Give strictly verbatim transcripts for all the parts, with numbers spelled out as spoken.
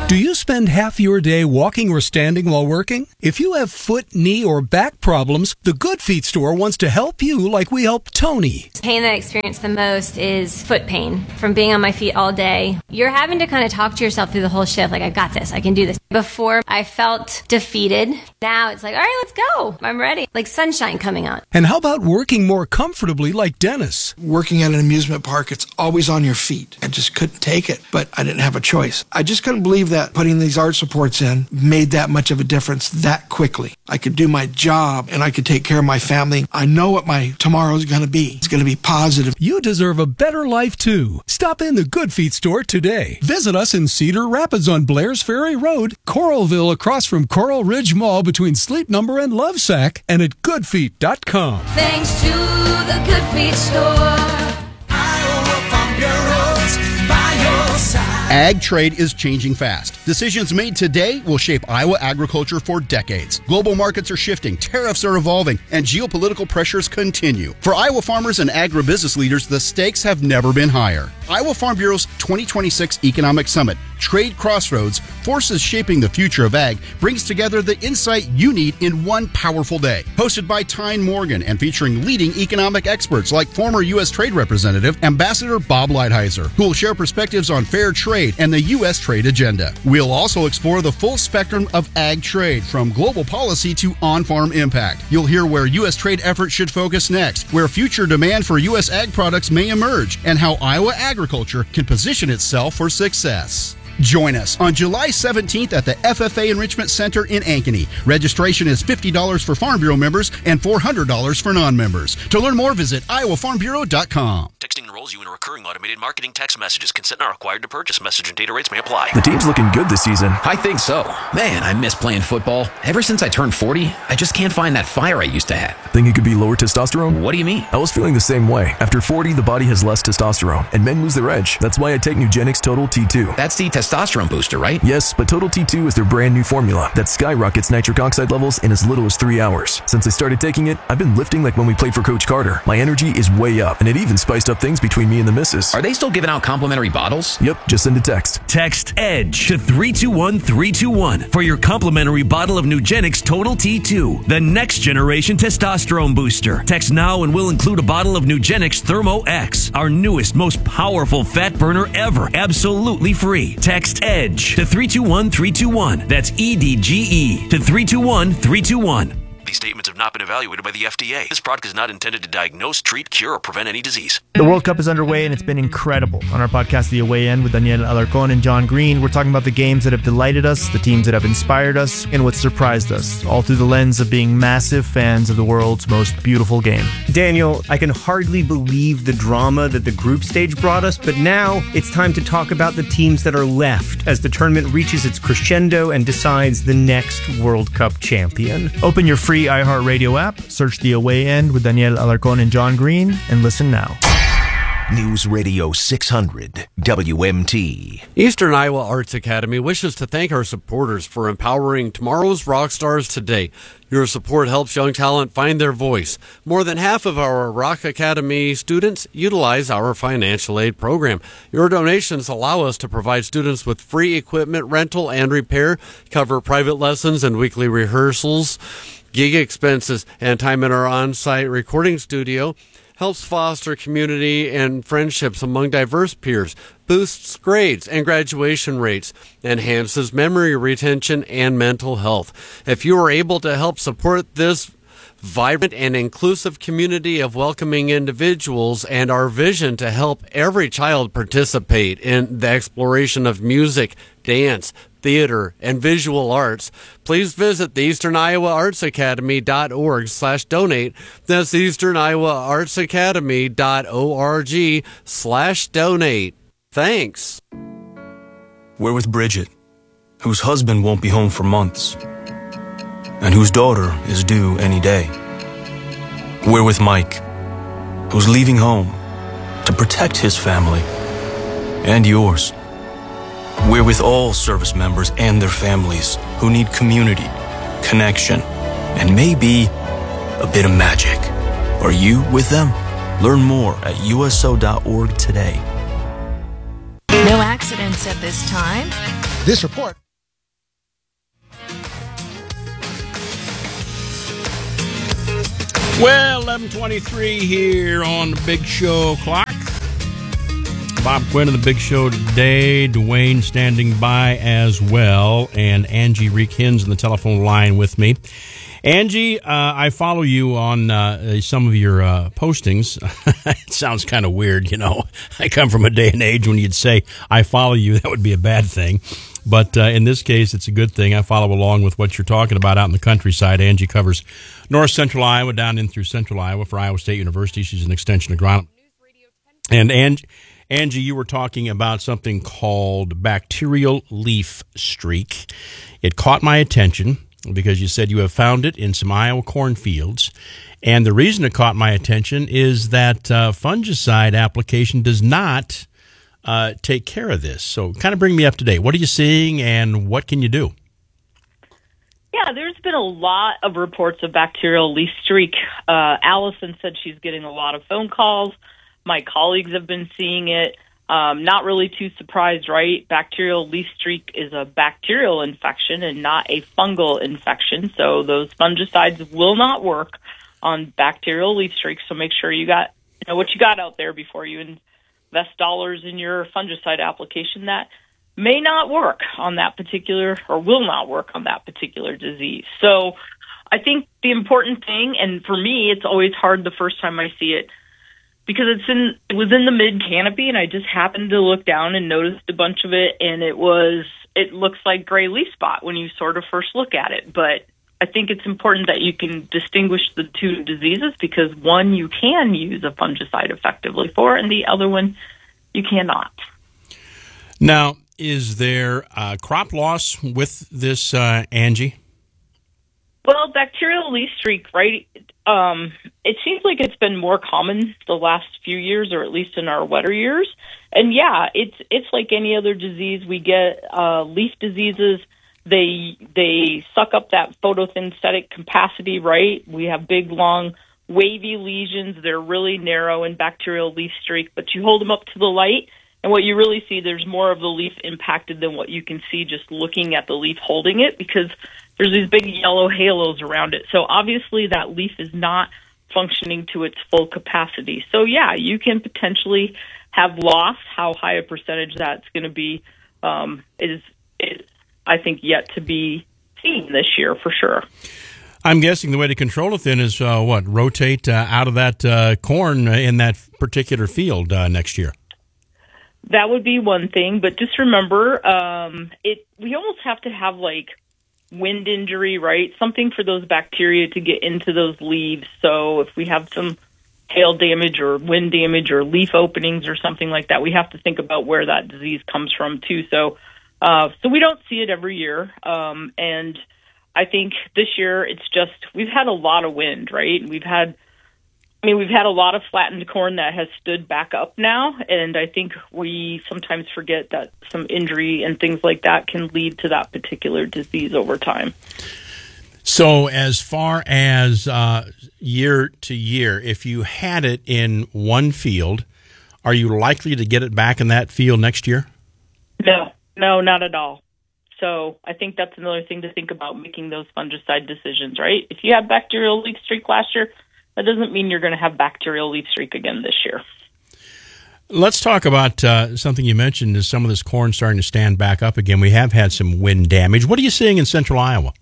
Do you spend half your day walking or standing while working? If you have foot, knee, or back problems, the Good Feet store wants to help you like we helped Tony. The pain that I experience the most is foot pain from being on my feet all day. You're having to kind of talk to yourself through the whole shift, like, I got this, I can do this. Before, I felt defeated. Now it's like, all right, let's go. I'm ready. Like sunshine coming on. And how about working more comfortably like Dennis? Working at an amusement park, it's always on your feet. I just couldn't take it, but I didn't have a choice. I just couldn't believe that putting these arch supports in made that much of a difference that quickly. I could do my job and I could take care of my family. I know what my tomorrow is going to be. It's going to be positive. You deserve a better life too. Stop in the Good Feet store today. Visit us in Cedar Rapids on Blair's Ferry Road, Coralville across from Coral Ridge Mall between Sleep Number and Lovesack, and at good feet dot com. Thanks to the Good Feet store. Iowa Farm Bureau's by your side. Ag trade is changing fast. Decisions made today will shape Iowa agriculture for decades. Global markets are shifting, tariffs are evolving, and geopolitical pressures continue. For Iowa farmers and agribusiness leaders, the stakes have never been higher. Iowa Farm Bureau's twenty twenty-six Economic Summit, Trade Crossroads, Forces Shaping the Future of Ag, brings together the insight you need in one powerful day. Hosted by Tyne Morgan and featuring leading economic experts like former U S Trade Representative Ambassador Bob Lighthizer, who will share perspectives on fair trade and the U S trade agenda. We'll also explore the full spectrum of ag trade, from global policy to on-farm impact. You'll hear where U S trade efforts should focus next, where future demand for U S ag products may emerge, and how Iowa agriculture can position itself for success. Join us on July seventeenth at the F F A Enrichment Center in Ankeny. Registration is fifty dollars for Farm Bureau members and four hundred dollars for non-members. To learn more, visit iowa farm bureau dot com. Texting enrolls you in a recurring automated marketing text messages. Consent not required to purchase. Message and data rates may apply. The team's looking good this season. I think so. Man, I miss playing football. Ever since I turned forty, I just can't find that fire I used to have. Think it could be lower testosterone? What do you mean? I was feeling the same way. After forty, the body has less testosterone, and men lose their edge. That's why I take Nugenix Total T two. That's the testosterone booster, right? Yes, but Total T two is their brand new formula that skyrockets nitric oxide levels in as little as three hours. Since I started taking it, I've been lifting like when we played for Coach Carter. My energy is way up, and it even spiced up things between me and the missus. Are they still giving out complimentary bottles? Yep, just send a text. Text EDGE to three two one three two one for your complimentary bottle of Nugenix Total T two, the next generation testosterone booster. Text now and we'll include a bottle of Nugenix Thermo X, our newest, most powerful fat burner ever, absolutely free. Text EDGE to three two one three two one. That's E D G E to three two one three two one. These statements have not been evaluated by the F D A. This product is not intended to diagnose, treat, cure, or prevent any disease. The World Cup is underway, and it's been incredible. On our podcast, The Away End, with Daniel Alarcón and John Green, we're talking about the games that have delighted us, the teams that have inspired us, and what surprised us, all through the lens of being massive fans of the world's most beautiful game. Daniel, I can hardly believe the drama that the group stage brought us, but now it's time to talk about the teams that are left as the tournament reaches its crescendo and decides the next World Cup champion. Open your free iHeartRadio app, search The Away End with Daniel Alarcón and John Green, and listen now. News Radio six hundred, W M T. Eastern Iowa Arts Academy wishes to thank our supporters for empowering tomorrow's rock stars today. Your support helps young talent find their voice. More than half of our Rock Academy students utilize our financial aid program. Your donations allow us to provide students with free equipment rental and repair, cover private lessons and weekly rehearsals, gig expenses, and time in our on-site recording studio, helps foster community and friendships among diverse peers, boosts grades and graduation rates, enhances memory retention and mental health. If you are able to help support this vibrant and inclusive community of welcoming individuals and our vision to help every child participate in the exploration of music, dance, theater, and visual arts, please visit the Eastern Iowa Arts Academy dot org slash donate. That's Eastern Iowa Arts Academy dot org slash donate. Thanks. We're with Bridget, whose husband won't be home for months, and whose daughter is due any day. We're with Mike, who's leaving home to protect his family and yours. We're with all service members and their families who need community, connection, and maybe a bit of magic. Are you with them? Learn more at U S O dot org today. No accidents at this time. This report. Well, eleven twenty-three here on the Big Show clock. Bob Quinn of the Big Show today. Dwayne standing by as well. And Angie Reekins on the telephone line with me. Angie, uh, I follow you on uh, some of your uh, postings. It sounds kind of weird, you know. I come from a day and age when you'd say, I follow you. That would be a bad thing. But uh, in this case, it's a good thing. I follow along with what you're talking about out in the countryside. Angie covers north central Iowa down in through central Iowa for Iowa State University. She's an extension agronomist. And Angie, Angie, you were talking about something called bacterial leaf streak. It caught my attention because you said you have found it in some Iowa cornfields. And the reason it caught my attention is that uh, fungicide application does not uh, take care of this. So kind of bring me up to date. What are you seeing and what can you do? Yeah, there's been a lot of reports of bacterial leaf streak. Uh, Allison said she's getting a lot of phone calls. My colleagues have been seeing it. Um, not really too surprised, right? Bacterial leaf streak is a bacterial infection and not a fungal infection. So those fungicides will not work on bacterial leaf streaks. So make sure you got you know what you got out there before you invest dollars in your fungicide application that may not work on that particular or will not work on that particular disease. So I think the important thing, and for me, it's always hard the first time I see it, because it's in it was in the mid canopy, and I just happened to look down and noticed a bunch of it, and it was it looks like gray leaf spot when you sort of first look at it. But I think it's important that you can distinguish the two diseases, because one you can use a fungicide effectively for, and the other one you cannot. Now, is there uh, crop loss with this, uh, Angie? Well, bacterial leaf streak, right? Um, it seems like it's been more common the last few years, or at least in our wetter years. And yeah, it's it's like any other disease. We get uh, leaf diseases. They they suck up that photosynthetic capacity, right? We have big, long, wavy lesions. They're really narrow in bacterial leaf streak, but you hold them up to the light, and what you really see, there's more of the leaf impacted than what you can see just looking at the leaf holding it, because there's these big yellow halos around it. So obviously that leaf is not functioning to its full capacity. So yeah, you can potentially have loss. How high a percentage that's going to be um, is, is, I think, yet to be seen this year for sure. I'm guessing the way to control it then is uh, what? Rotate uh, out of that uh, corn in that particular field uh, next year. That would be one thing, but just remember, um, it we almost have to have like wind injury, right? Something for those bacteria to get into those leaves. So if we have some hail damage or wind damage or leaf openings or something like that, we have to think about where that disease comes from too. So, uh, so we don't see it every year. Um, and I think this year it's just, we've had a lot of wind, right? We've had, I mean, we've had a lot of flattened corn that has stood back up now, and I think we sometimes forget that some injury and things like that can lead to that particular disease over time. So as far as uh, year to year, if you had it in one field, are you likely to get it back in that field next year? No, no, not at all. So I think that's another thing to think about making those fungicide decisions, right? If you had bacterial leaf streak last year, that doesn't mean you're going to have bacterial leaf streak again this year. Let's talk about uh, something you mentioned is some of this corn starting to stand back up again. We have had some wind damage. What are you seeing in central Iowa?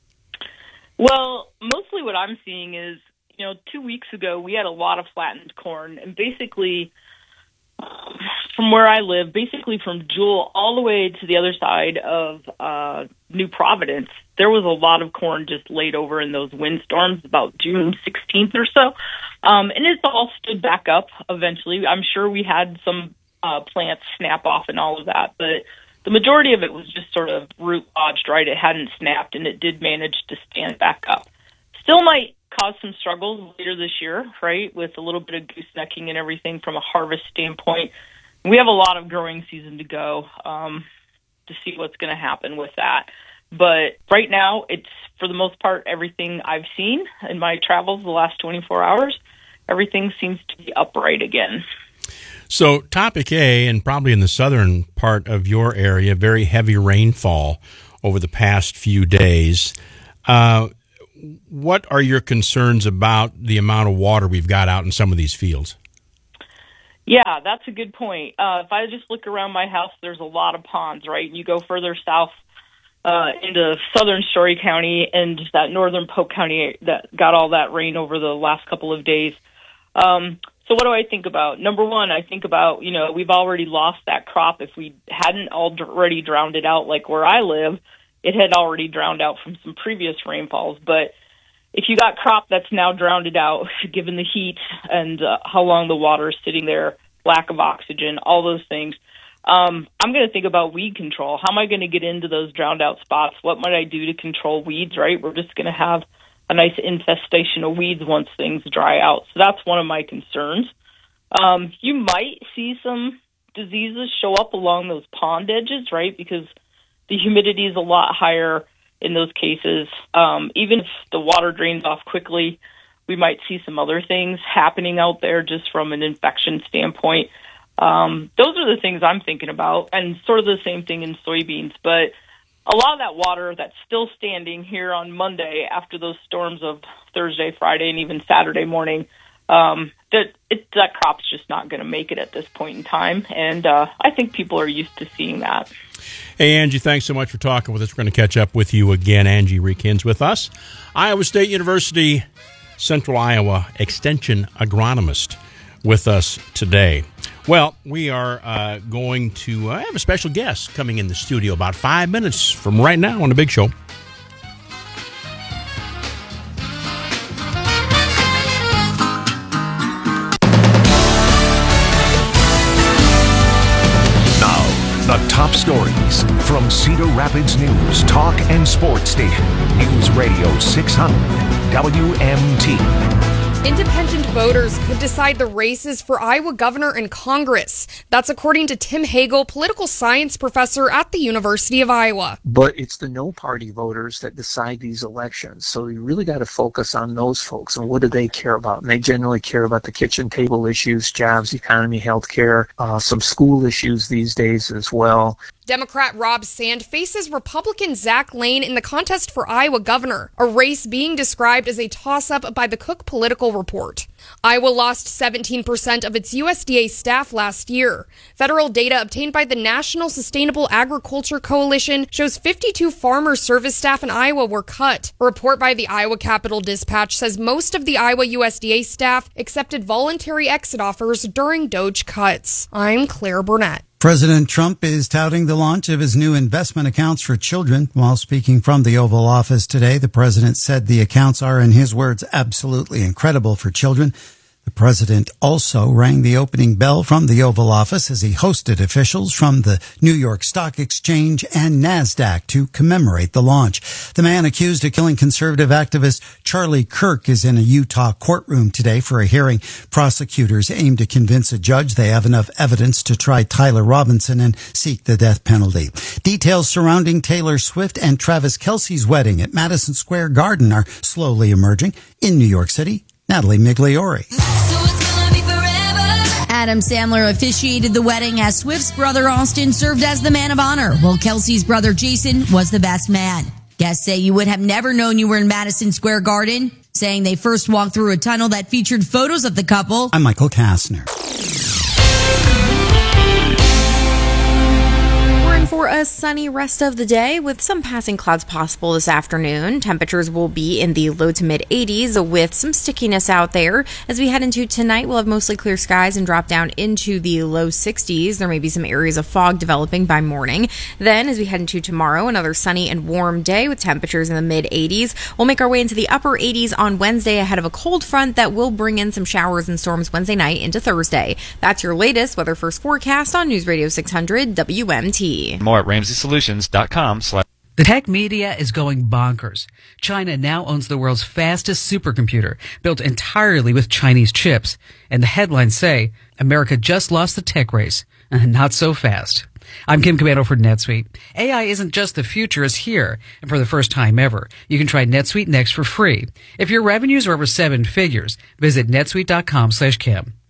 Well, mostly what I'm seeing is, you know, two weeks ago we had a lot of flattened corn, and basically um, from where I live, basically from Jewel all the way to the other side of uh, New Providence, there was a lot of corn just laid over in those windstorms about June sixteenth or so. Um, and it's all stood back up eventually. I'm sure we had some uh, plants snap off and all of that, but the majority of it was just sort of root lodged, right? It hadn't snapped, and it did manage to stand back up. Still might cause some struggles later this year, right, with a little bit of goosenecking and everything from a harvest standpoint. We have a lot of growing season to go um, to see what's going to happen with that. But right now, it's, for the most part, everything I've seen in my travels the last twenty-four hours, everything seems to be upright again. So topic A, and probably in the southern part of your area, very heavy rainfall over the past few days. Uh, what are your concerns about the amount of water we've got out in some of these fields? Yeah, that's a good point. Uh, if I just look around my house, there's a lot of ponds, right? You go further south uh, into southern Story County and that northern Polk County that got all that rain over the last couple of days. Um, so what do I think about? Number one, I think about, you know, we've already lost that crop. If we hadn't already drowned it out like where I live, it had already drowned out from some previous rainfalls. But if you got crop that's now drowned it out, given the heat and uh, how long the water is sitting there, lack of oxygen, all those things, um, I'm going to think about weed control. How am I going to get into those drowned out spots? What might I do to control weeds, right? We're just going to have a nice infestation of weeds once things dry out. So that's one of my concerns. Um, you might see some diseases show up along those pond edges, right? Because the humidity is a lot higher in those cases. Um, even if the water drains off quickly, we might see some other things happening out there just from an infection standpoint. Um, those are the things I'm thinking about, and sort of the same thing in soybeans. But a lot of that water that's still standing here on Monday after those storms of Thursday, Friday, and even Saturday morning, um, that it, that crop's just not going to make it at this point in time. And uh, I think people are used to seeing that. Hey, Angie, thanks so much for talking with us. We're going to catch up with you again. Angie Reekins with us, Iowa State University, Central Iowa Extension agronomist with us today. Well, we are uh, going to uh, have a special guest coming in the studio about five minutes from right now on The Big Show. Now, the top stories from Cedar Rapids News, Talk and Sports Station. News Radio six hundred W M T. Independent voters could decide the races for Iowa governor and Congress. That's according to Tim Hagel, political science professor at the University of Iowa. But it's the no-party voters that decide these elections. So you really got to focus on those folks and what do they care about. And they generally care about the kitchen table issues, jobs, economy, health care, uh, some school issues these days as well. Democrat Rob Sand faces Republican Zach Lane in the contest for Iowa governor, a race being described as a toss-up by the Cook Political Report. Iowa lost seventeen percent of its U S D A staff last year. Federal data obtained by the National Sustainable Agriculture Coalition shows fifty-two farmer service staff in Iowa were cut. A report by the Iowa Capital Dispatch says most of the Iowa U S D A staff accepted voluntary exit offers during Doge cuts. I'm Claire Burnett. President Trump is touting the launch of his new investment accounts for children. While speaking from the Oval Office today, the president said the accounts are, in his words, absolutely incredible for children. The president also rang the opening bell from the Oval Office as he hosted officials from the New York Stock Exchange and NASDAQ to commemorate the launch. The man accused of killing conservative activist Charlie Kirk is in a Utah courtroom today for a hearing. Prosecutors aim to convince a judge they have enough evidence to try Tyler Robinson and seek the death penalty. Details surrounding Taylor Swift and Travis Kelce's wedding at Madison Square Garden are slowly emerging. In New York City, Natalie Migliori. Adam Sandler officiated the wedding as Swift's brother Austin served as the man of honor, while Kelsey's brother Jason was the best man. Guests say you would have never known you were in Madison Square Garden, saying they first walked through a tunnel that featured photos of the couple. I'm Michael Kastner. For a sunny rest of the day with some passing clouds possible this afternoon. Temperatures will be in the low to mid eighties with some stickiness out there. As we head into tonight, we'll have mostly clear skies and drop down into the low sixties. There may be some areas of fog developing by morning. Then as we head into tomorrow, another sunny and warm day with temperatures in the mid eighties. We'll make our way into the upper eighties on Wednesday ahead of a cold front that will bring in some showers and storms Wednesday night into Thursday. That's your latest Weather First forecast on News Radio six hundred W M T. More at Ramsey Solutions dot com. The tech media is going bonkers. China now owns the world's fastest supercomputer, built entirely with Chinese chips. And the headlines say, America just lost the tech race. Not so fast. I'm Kim Cabano for NetSuite. A I isn't just the future, it's here. And for the first time ever, you can try NetSuite Next for free. If your revenues are over seven figures, visit netsuite dot com slash Kim.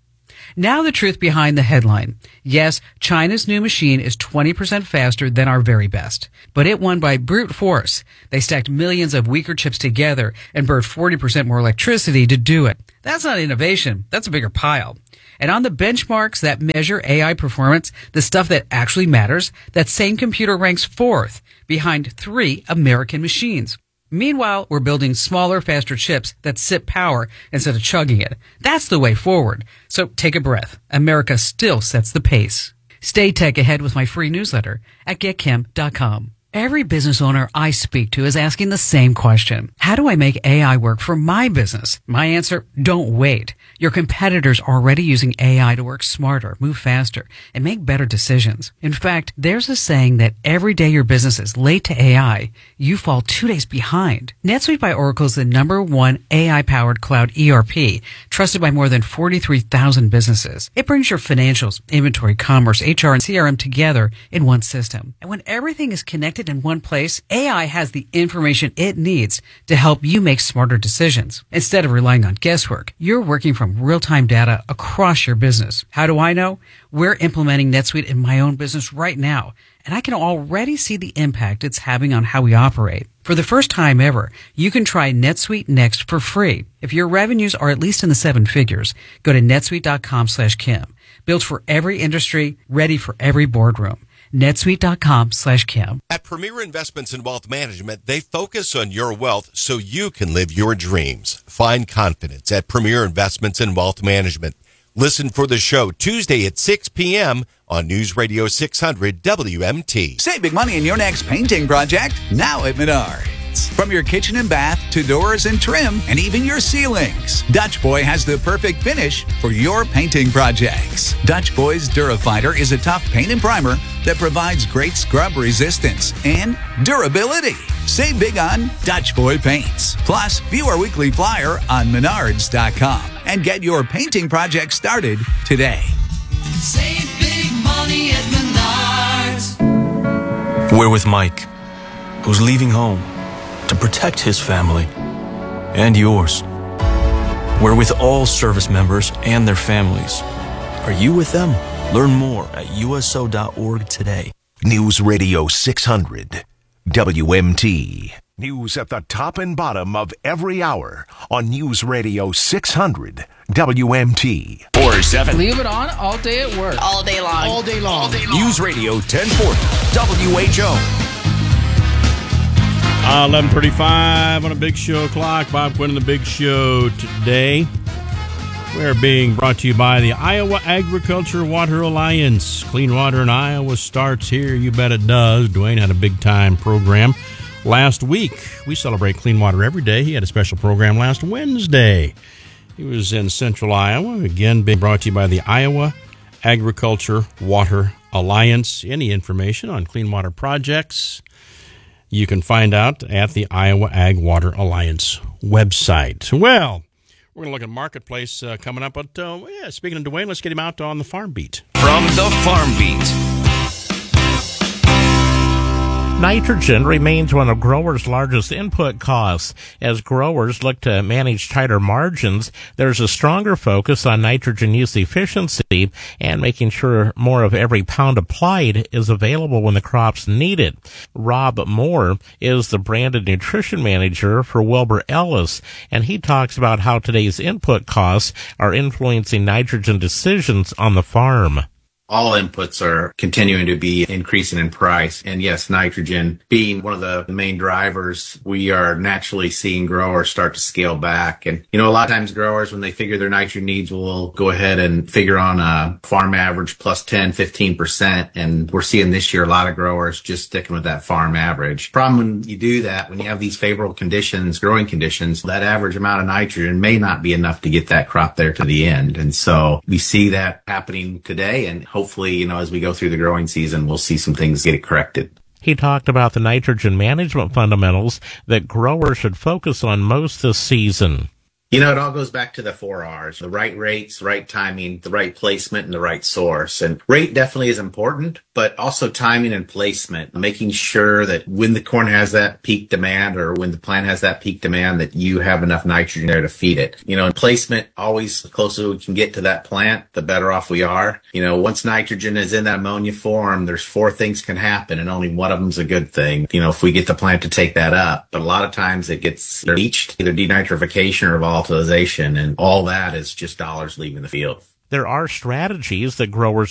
Now the truth behind the headline. Yes, China's new machine is twenty percent faster than our very best, but it won by brute force. They stacked millions of weaker chips together and burned forty percent more electricity to do it. That's not innovation. That's a bigger pile. And on the benchmarks that measure A I performance, the stuff that actually matters, that same computer ranks fourth behind three American machines. Meanwhile, we're building smaller, faster chips that sip power instead of chugging it. That's the way forward. So take a breath. America still sets the pace. Stay tech ahead with my free newsletter at get chem dot com. Every business owner I speak to is asking the same question. How do I make A I work for my business? My answer, don't wait. Your competitors are already using A I to work smarter, move faster, and make better decisions. In fact, there's a saying that every day your business is late to A I, you fall two days behind. NetSuite by Oracle is the number one A I-powered cloud E R P, trusted by more than forty-three thousand businesses. It brings your financials, inventory, commerce, H R, and C R M together in one system. And when everything is connected in one place, A I has the information it needs to help you make smarter decisions. Instead of relying on guesswork, you're working from real-time data across your business. How do I know? We're implementing NetSuite in my own business right now, and I can already see the impact it's having on how we operate. For the first time ever, you can try NetSuite Next for free. If your revenues are at least in the seven figures, go to netsuite dot com slash Kim. Built for every industry, ready for every boardroom. netsuite dot com slash Kim. At Premier Investments in Wealth Management, they focus on your wealth so you can live your dreams. Find confidence at Premier Investments in Wealth Management. Listen for the show Tuesday at six p.m. on News Radio six hundred W M T. Save big money in your next painting project now at Menards. From your kitchen and bath to doors and trim and even your ceilings, Dutch Boy has the perfect finish for your painting projects. Dutch Boy's Durafighter is a tough paint and primer that provides great scrub resistance and durability. Save big on Dutch Boy paints. Plus, view our weekly flyer on menards dot com and get your painting project started today. Save big money at Menards. We're with Mike, who's leaving home to protect his family and yours. We're with all service members and their families. Are you with them? Learn more at U S O dot org today. News Radio six hundred, W M T. News at the top and bottom of every hour on News Radio six hundred, W M T. four seven. Leave it on all day at work. All day long. All day long. All day long. News Radio ten forty, W H O. Uh, eleven thirty-five on a Big Show clock. Bob Quinn on the Big Show today. We're being brought to you by the Iowa Agriculture Water Alliance. Clean water in Iowa starts here. You bet it does. Dwayne had a big-time program last week. We celebrate clean water every day. He had a special program last Wednesday. He was in central Iowa. Again, being brought to you by the Iowa Agriculture Water Alliance. Any information on clean water projects, you can find out at the Iowa Ag Water Alliance website. Well, we're going to look at Marketplace uh, coming up. But uh, yeah, speaking of Dwayne, let's get him out on the Farm Beat. From the Farm Beat. Nitrogen remains one of growers' largest input costs. As growers look to manage tighter margins, there's a stronger focus on nitrogen use efficiency and making sure more of every pound applied is available when the crop's needed. Rob Moore is the branded nutrition manager for Wilbur Ellis, and he talks about how today's input costs are influencing nitrogen decisions on the farm. All inputs are continuing to be increasing in price. And yes, nitrogen being one of the main drivers, we are naturally seeing growers start to scale back. And, you know, a lot of times growers, when they figure their nitrogen needs, will go ahead and figure on a farm average plus ten, fifteen percent. And we're seeing this year a lot of growers just sticking with that farm average. Problem when you do that, when you have these favorable conditions, growing conditions, that average amount of nitrogen may not be enough to get that crop there to the end. And so we see that happening today, and hopefully, you know, as we go through the growing season, we'll see some things get corrected. He talked about the nitrogen management fundamentals that growers should focus on most this season. You know, it all goes back to the four R's, the right rates, right timing, the right placement, and the right source. And rate definitely is important, but also timing and placement, making sure that when the corn has that peak demand or when the plant has that peak demand, that you have enough nitrogen there to feed it. You know, and placement, always the closer we can get to that plant, the better off we are. You know, once nitrogen is in that ammonia form, there's four things can happen, and only one of them's a good thing. You know, if we get the plant to take that up, but a lot of times it gets leached, either denitrification or volatilization, and all that is just dollars leaving the field. There are strategies that growers